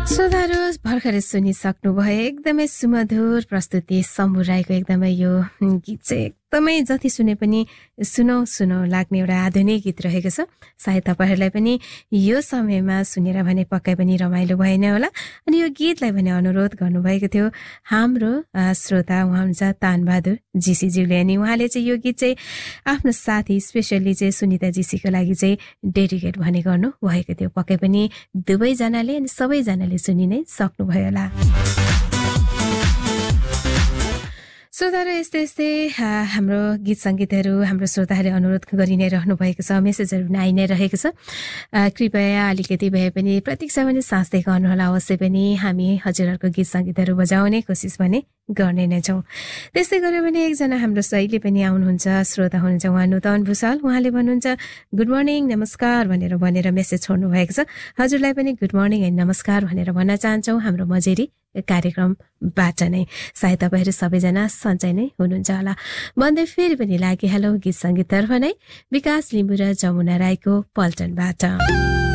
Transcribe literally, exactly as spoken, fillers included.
श्रोताहरू भर्खरै सुनिसक्नुभयो एकदमै सुमधुर प्रस्तुति शम्भु राईको एकदमै यो गीत चाहिँ एकदमै जति सुने पनि सुनौ सुनौ लाग्ने एउटा आधुनिक गीत रहेको छ। सायद तपाईँहरूलाई पनि यो समयमा सुनेर भने पक्कै पनि रमाइलो भएन होला। अनि यो गीतलाई भने अनुरोध गर्नुभएको थियो हाम्रो श्रोता उहाँ हुन्छ तानबहादुर जीसीज्यूले। अनि उहाँले चाहिँ यो गीत चाहिँ आफ्नो साथी स्पेसल्ली चाहिँ सुनिता जीसीको लागि चाहिँ डेडिकेट भने गर्नु भएको थियो। पक्कै पनि दुवैजनाले अनि सबैजनाले सुनि नै सक्नुभयो होला। श्रोताहरू यस्तै यस्तै हाम्रो गीत सङ्गीतहरू हाम्रो श्रोताहरूले अनुरोध गरि नै रहनु भएको छ, मेसेजहरू पनि आइ नै रहेको छ। कृपया अलिकति भए पनि प्रतीक्षा पनि साँच्दै गर्नुहोला। अवश्य पनि हामी हजुरहरूको गीत सङ्गीतहरू बजाउने कोसिस भने गर्ने नै छौँ। त्यस्तै गऱ्यो भने एकजना हाम्रो सहीले पनि आउनुहुन्छ, श्रोता हुनुहुन्छ उहाँ नुतन भुसाल। उहाँले भन्नुहुन्छ गुड मर्निङ नमस्कार भनेर भनेर मेसेज छोड्नु भएको छ। हजुरलाई पनि गुड मर्निङ एन्ड नमस्कार भनेर भन्न चाहन्छौँ हाम्रो मजेरी कार्यक्रमबाट नै। सायद तपाईँहरू सबैजना सन्चै नै हुनुहुन्छ होला भन्दै फेरि पनि लागे हेलो गीत सङ्गीततर्फ नै विकास लिम्बू र जमुना राईको पल्टनबाट।